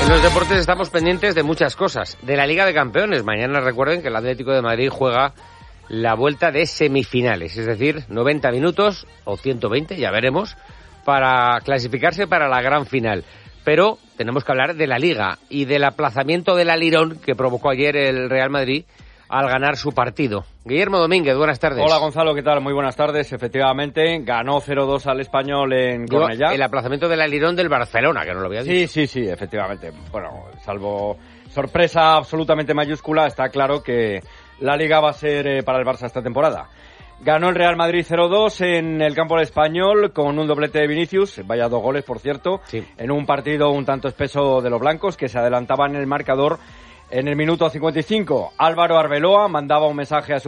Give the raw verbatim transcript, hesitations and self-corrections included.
En los deportes estamos pendientes de muchas cosas. De la Liga de Campeones. Mañana recuerden que el Atlético de Madrid juega la vuelta de semifinales. Es decir, noventa minutos o ciento veinte, ya veremos, para clasificarse para la gran final. Pero tenemos que hablar de la Liga y del aplazamiento del alirón que provocó ayer el Real Madrid al ganar su partido. Guillermo Domínguez, buenas tardes. Hola Gonzalo, ¿qué tal? Muy buenas tardes. Efectivamente, ganó cero dos al Español en Cornellá. El aplazamiento del alirón del Barcelona, que no lo había dicho. Sí, sí, sí, efectivamente. Bueno, salvo sorpresa absolutamente mayúscula, está claro que la Liga va a ser eh, para el Barça esta temporada. Ganó el Real Madrid cero dos en el campo del Español con un doblete de Vinicius, vaya dos goles por cierto, sí. En un partido un tanto espeso de los blancos que se adelantaban en el marcador en el minuto cincuenta y cinco. Álvaro Arbeloa mandaba un mensaje a su